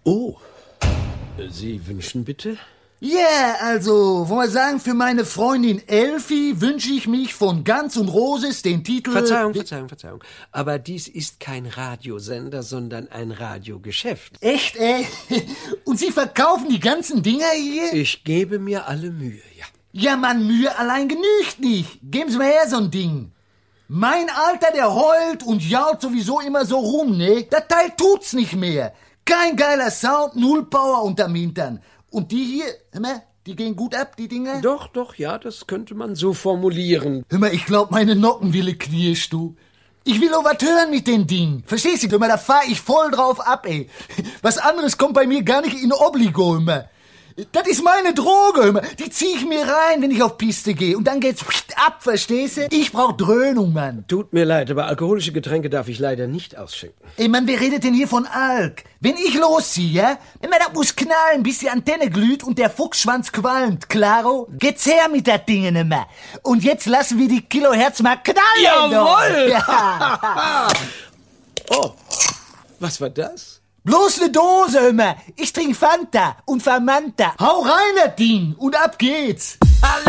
Oh, Sie wünschen bitte? Ja, also, wollen wir sagen, für meine Freundin Elfi wünsche ich mich von Ganz und Roses den Titel... Verzeihung. Aber dies ist kein Radiosender, sondern ein Radiogeschäft. Echt, ey? Und Sie verkaufen die ganzen Dinger hier? Ich gebe mir alle Mühe, ja. Ja, Mann, Mühe allein genügt nicht. Geben Sie mir her so ein Ding. Mein Alter, der heult und jault sowieso immer so rum, ne? Das Teil tut's nicht mehr. Kein geiler Sound, null Power unterm Hintern. Und die hier, hör mal, die gehen gut ab, die Dinger? Doch, ja, das könnte man so formulieren. Hör mal, ich glaub, meine Nockenwille knirscht, du. Ich will auch was hören mit den Dingen. Verstehst du? Hör mal, da fahr ich voll drauf ab, ey. Was anderes kommt bei mir gar nicht in Obligo, hör mal. Das ist meine Droge, hör mal. Die zieh ich mir rein, wenn ich auf Piste gehe. Und dann geht's ab, verstehst du? Ich brauch Dröhnung, Mann. Tut mir leid, aber alkoholische Getränke darf ich leider nicht ausschenken. Ey, Mann, wer redet denn hier von Alk? Wenn ich losziehe, ja? Immer, das muss knallen, bis die Antenne glüht und der Fuchsschwanz qualmt, klaro? Geht's her mit der Dinge nimmer. Und jetzt lassen wir die Kilohertz mal knallen. Jawohl! Ja. Oh, was war das? Bloß ne Dose, immer. Ich trink Fanta und Famanta. Hau rein, das Ding, und ab geht's.